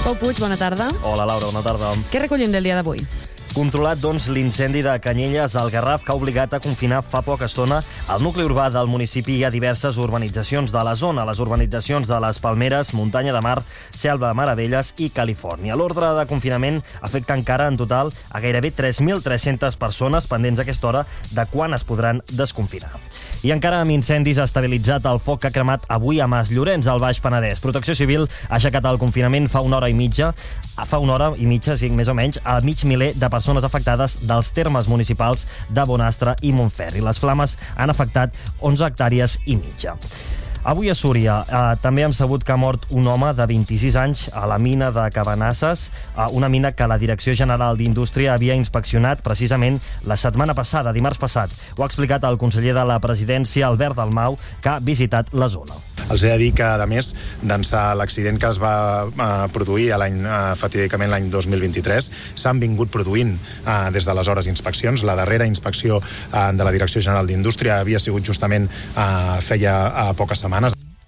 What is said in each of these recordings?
Pau Puig, bona tarda. Hola, Laura, bona tarda. Què recollim del dia d'avui? Controlat, doncs, l'incendi de Canyelles al Garraf que ha obligat a confinar fa poca estona el nucli urbà del municipi i a diverses urbanitzacions de la zona, les urbanitzacions de les Palmeres, Muntanya de Mar, Selva de Meravelles i Califòrnia. L'ordre de confinament afecta encara en total a gairebé 3.300 persones pendents a aquesta hora de quan es podran desconfinar. I encara amb incendis ha estabilitzat el foc que ha cremat avui a Mas Llorenç, al Baix Penedès. Protecció Civil ha aixecat el confinament fa una hora i mitja, sí, més o menys, a mig miler de persones afectades dels termes municipals de Bonastre i Montferri. Les flames han afectat 11 hectàrees i mitja. Avui a Súria també hem sabut que ha mort un home de 26 anys a la mina de Cabanasses, una mina que la Direcció General d'Indústria havia inspeccionat precisament la setmana passada, dimarts passat. Ho ha explicat el conseller de la Presidència, Albert Dalmau, que ha visitat la zona. Els he de dir que, a més, d'ençà l'accident que es va produir fatídicament l'any 2023, s'han vingut produint des d'aleshores inspeccions. La darrera inspecció de la Direcció General d'Indústria havia sigut justament feia poques setmanes.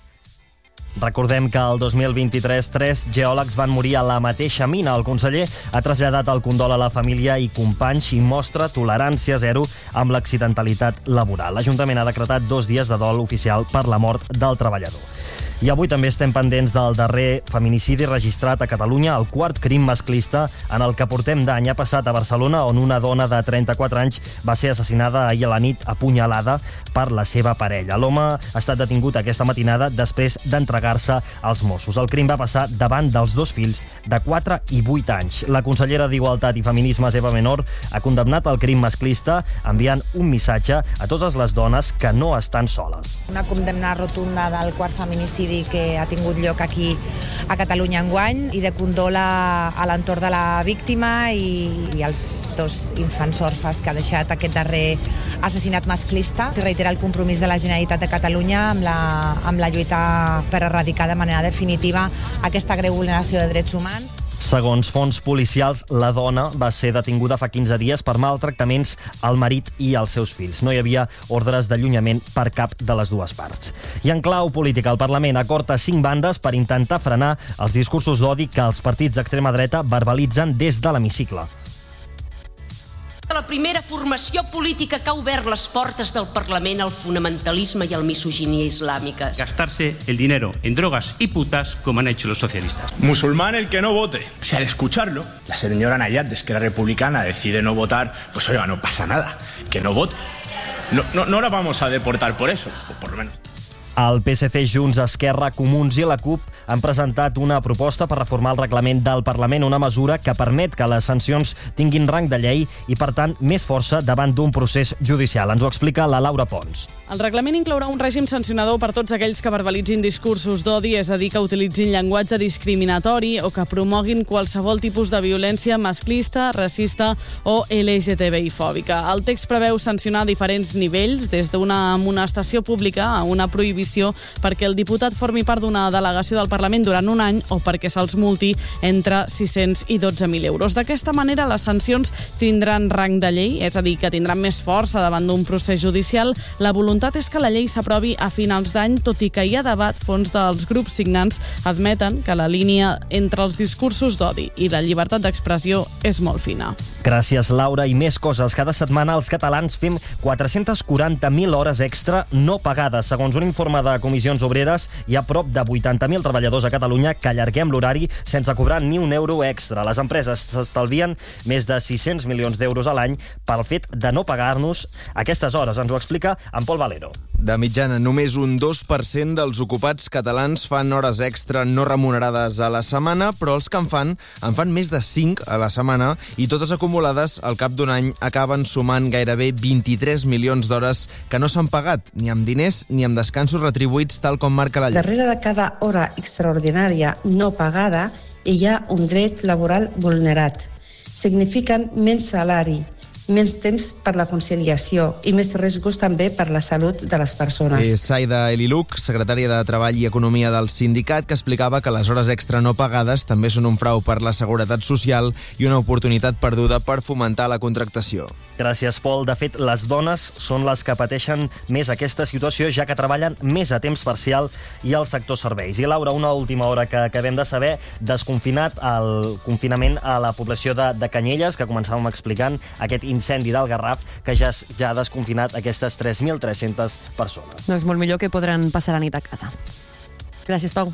Recordem que el 2023 3 geòlegs van morir a la mateixa mina. El conseller ha traslladat el condol a la família i companys i mostra tolerància zero amb l'accidentalitat laboral. L'Ajuntament ha decretat 2 dies de dol oficial per la mort del treballador. I avui també estem pendents del darrer feminicidi registrat a Catalunya, el quart crim masclista en el que portem d'any. Ha passat a Barcelona, on una dona de 34 anys va ser assassinada ahir a la nit apunyalada per la seva parella. L'home ha estat detingut aquesta matinada després d'entregar-se als Mossos. El crim va passar davant dels 2 fills de 4 i 8 anys. La consellera d'Igualtat i Feminismes, Eva Menor, ha condemnat el crim masclista enviant un missatge a totes les dones que no estan soles. Una condemna rotunda del quart feminicidi que ha tingut lloc aquí a Catalunya enguany i de condol a l'entorn de la víctima i als 2 infants orfes que ha deixat aquest darrer assassinat masclista. Es reitera el compromís de la Generalitat de Catalunya amb la lluita per erradicar de manera definitiva aquesta greu vulneració de drets humans. Segons fons policials, la dona va ser detinguda fa 15 dies per maltractaments al marit i als seus fills. No hi havia ordres d'allunyament per cap de les dues parts. I en clau política, el Parlament acorda 5 bandes per intentar frenar els discursos d'odi que els partits d'extrema dreta verbalitzen des de l'hemicicle. La primera formació política que ha obert les portes del Parlament al fonamentalisme y al misoginia islámicas. Gastarse el dinero en drogas y putas como han hecho los socialistas. Musulmán el que no vote. Si al escucharlo, la señora Nayat de Esquerra Republicana decide no votar, pues oiga, no pasa nada, que no vote. No la vamos a deportar por eso, o por lo menos. El PSC, Junts, Esquerra, Comuns i la CUP han presentat una proposta per reformar el reglament del Parlament, una mesura que permet que les sancions tinguin rang de llei i, per tant, més força davant d'un procés judicial. Ens ho explica la Laura Pons. El reglament inclourà un règim sancionador per tots aquells que verbalitzin discursos d'odi, és a dir, que utilitzin llenguatge discriminatori o que promoguin qualsevol tipus de violència masclista, racista o LGTBI-fòbica. El text preveu sancionar diferents nivells, des d'una amonestació pública a una prohibició perquè el diputat formi part d'una delegació del Parlament durant un any o perquè se'ls multi entre 600 i 12.000 euros. D'aquesta manera, les sancions tindran rang de llei, és a dir, que tindran més força davant d'un procés judicial. La voluntat és que la llei s'aprovi a finals d'any, tot i que hi ha debat. Fons dels grups signants admeten que la línia entre els discursos d'odi i la llibertat d'expressió és molt fina. Gràcies, Laura. I més coses. Cada setmana els catalans fem 440.000 hores extra no pagades. Segons un informe de Comissions Obreres, hi ha prop de 80.000 treballadors a Catalunya que allarguem l'horari sense cobrar ni un euro extra. Les empreses s'estalvien més de 600 milions d'euros a l'any pel fet de no pagar-nos aquestes hores. Ens ho explica en Pol Valero. De mitjana, només un 2% dels ocupats catalans fan hores extra no remunerades a la setmana, però els que en fan més de 5 a la setmana i totes acumulades al cap d'un any acaben sumant gairebé 23 milions d'hores que no s'han pagat, ni amb diners ni amb descansos retribuïts, tal com marca la llei. Darrere de cada hora extraordinària no pagada hi ha un dret laboral vulnerat. Signifiquen menys salari, menys temps per la conciliació i més riscos també per la salut de les persones. És Saida Eliluc, secretària de Treball i Economia del sindicat, que explicava que les hores extra no pagades també són un frau per la seguretat social i una oportunitat perduda per fomentar la contractació. Gràcies, Pol. De fet, les dones són les que pateixen més aquesta situació, ja que treballen més a temps parcial i al sector serveis. I, Laura, una última hora que acabem de saber, desconfinat el confinament a la població de Canyelles, que començàvem explicant, aquest incendi del Garraf, que ja ha desconfinat aquestes 3.300 persones. Doncs molt millor que podran passar la nit a casa. Gràcies, Pau.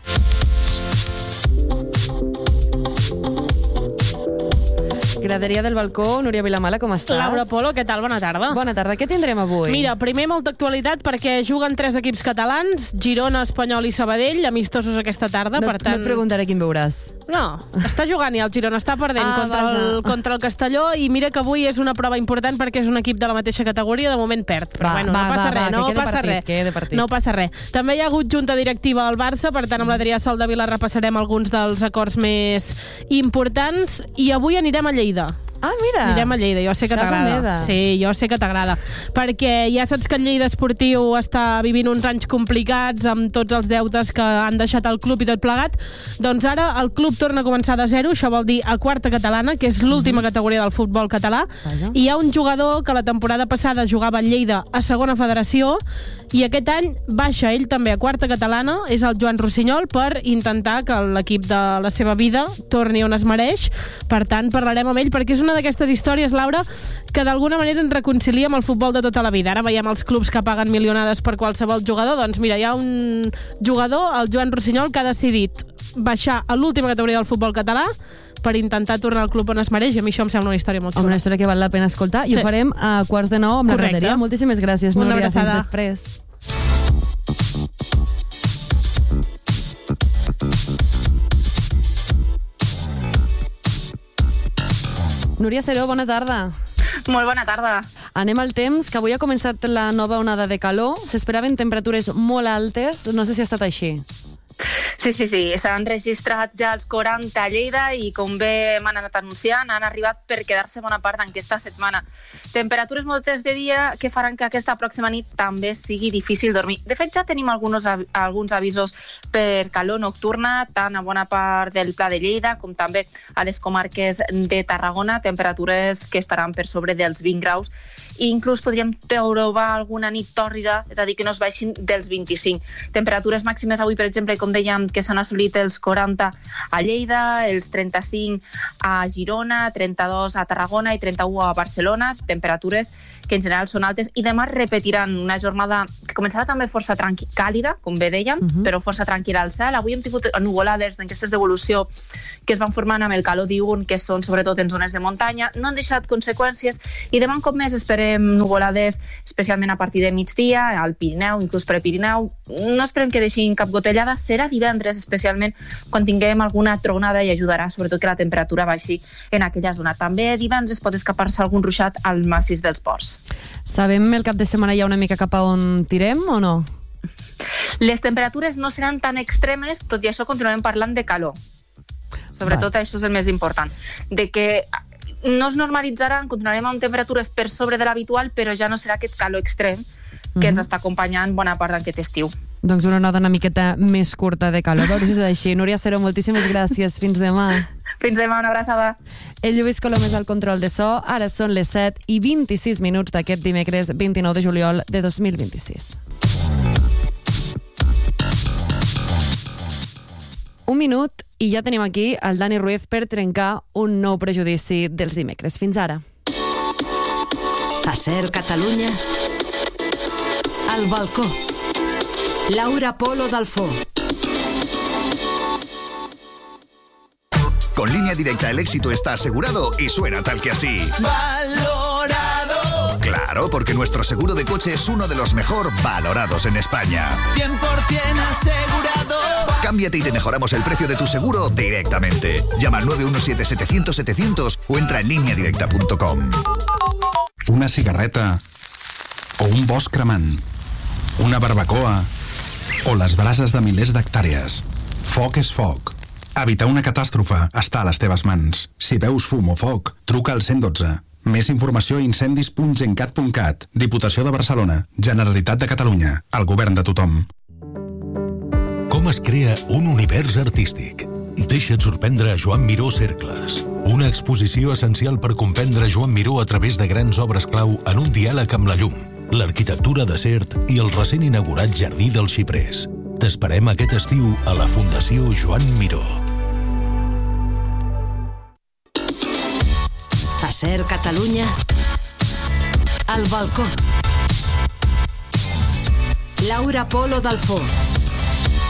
Graderia del Balcó, Núria Vilamala, com estàs? Laura Polo, què tal? Bona tarda. Bona tarda. Què tindrem avui? Mira, primer molta actualitat perquè juguen 3 equips catalans, Girona, Espanyol i Sabadell, amistosos aquesta tarda, per tant... No et preguntaré quin veuràs. No, està jugant ja el Girona, està perdent contra el Castelló, i mira que avui és una prova important perquè és un equip de la mateixa categoria, de moment perd. Però no passa res. També hi ha hagut junta directiva al Barça, per tant amb l'Adrià Soldevila repassarem alguns dels acords més importants, i avui anirem a Lleida. Ah, mira. Anirem a Lleida, jo sé que t'agrada. Sí, jo sé que t'agrada. Perquè ja saps que el Lleida Esportiu està vivint uns anys complicats amb tots els deutes que han deixat el club i tot plegat. Doncs ara el club torna a començar de zero, això vol dir a quarta catalana, que és l'última categoria del futbol català. I hi ha un jugador que la temporada passada jugava a Lleida a segona federació i aquest any baixa ell també a quarta catalana, és el Joan Rossinyol, per intentar que l'equip de la seva vida torni on es mereix. Per tant, parlarem amb ell perquè és una d'aquestes històries, Laura, que d'alguna manera ens reconcilia amb el futbol de tota la vida. Ara veiem els clubs que paguen milionades per qualsevol jugador. Doncs mira, hi ha un jugador, el Joan Rossinyol, que ha decidit baixar a l'última categoria del futbol català per intentar tornar al club on es mereix. A mi això em sembla una història molt xula. Una història que val la pena escoltar. I ho farem a 8:45 amb la graderia. Moltíssimes gràcies, Núria. Fins després. Núria Seró, bona tarda. Molt bona tarda. Anem al temps, que avui ha començat la nova onada de calor. S'esperaven temperatures molt altes. No sé si ha estat així. Sí. S'han registrat ja els 40 a Lleida i, com bé m'han anat anunciant, han arribat per quedar-se bona part d'aquesta setmana. Temperatures moltes de dia que faran que aquesta pròxima nit també sigui difícil dormir. De fet, ja tenim alguns avisos per calor nocturna, tant a bona part del Pla de Lleida com també a les comarques de Tarragona, temperatures que estaran per sobre dels 20 graus. I inclús podríem trobar alguna nit tòrrida, és a dir, que no es baixin dels 25. Temperatures màximes avui, per exemple, com dèiem, que s'han assolit els 40 a Lleida, els 35 a Girona, 32 a Tarragona i 31 a Barcelona, temperatures que en general són altes, i demà repetiran una jornada que començarà també força càlida, com bé dèiem, però força tranquil·la al cel. Avui hem tingut nuvolades d'aquestes d'evolució que es van formant amb el calor diürn, que són sobretot en zones de muntanya, no han deixat conseqüències, i demà un cop més esperem nuvolades, especialment a partir de migdia, al Pirineu, inclús Prepirineu. No esperem que deixin cap gotellada, serà divendres, especialment quan tinguem alguna tronada, i ajudarà sobretot que la temperatura baixi en aquella zona. També divendres pot escapar-se algun ruixat al massís dels Ports. Sabem el cap de setmana ja una mica cap a on tirem o no? Les temperatures no seran tan extremes, tot i això continuem parlant de calor. Sobretot això és el més important. De que no es normalitzaran, continuarem amb temperatures per sobre de l'habitual, però ja no serà aquest calor extrem que ens està acompanyant bona part d'aquest estiu. Doncs una onada una miqueta més curta de calor. A veure si és així. Núria Seró, moltíssimes gràcies. Fins demà. Fins demà, una abraçada. El Lluís Colom és al control de so. Ara són les 7:26 d'aquest dimecres 29 de juliol de 2026. Un minut i ja tenim aquí el Dani Ruiz per trencar un nou prejudici dels dimecres. Fins ara. A Ser Catalunya, al balcó. Laura Polo Dalfó. Con Línea Directa el éxito está asegurado y suena tal que así. ¡Valorado! Claro, porque nuestro seguro de coche es uno de los mejor valorados en España. 100% asegurado. Cámbiate y te mejoramos el precio de tu seguro directamente. Llama al 917-700-700 o entra en lineadirecta.com. Una cigarreta o un bosc cremant, una barbacoa o les brases de milers d'hectàrees. Foc és foc. Evitar una catàstrofe està a les teves mans. Si veus fum o foc, truca al 112. Més informació a incendis.gencat.cat. Diputació de Barcelona. Generalitat de Catalunya. El govern de tothom. Com es crea un univers artístic? Deixa't sorprendre a Joan Miró Cercles. Una exposició essencial per comprendre Joan Miró a través de grans obres clau en un diàleg amb la llum, l'arquitectura de Sert i el recent inaugurat Jardí dels Xiprers. T'esperem aquest estiu a la Fundació Joan Miró. A Ser Catalunya, al balcó. Laura Polo d'Alfó.